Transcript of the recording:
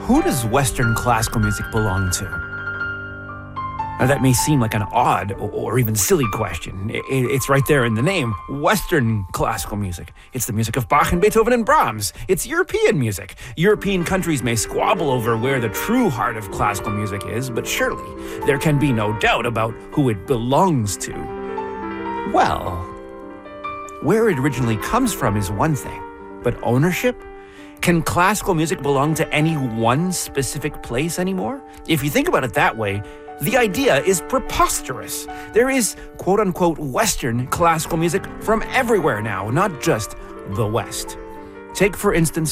who does Western classical music belong to? Now, that may seem like an odd or even silly question. It's right there in the name, Western classical music. It's the music of Bach and Beethoven and Brahms. It's European music. European countries may squabble over where the true heart of classical music is, but surely there can be no doubt about who it belongs to. Well, where it originally comes from is one thing, but ownership? Can classical music belong to any one specific place anymore? If you think about it that way, the idea is preposterous. There is, quote-unquote, Western classical music from everywhere now, not just the West. Take, for instance,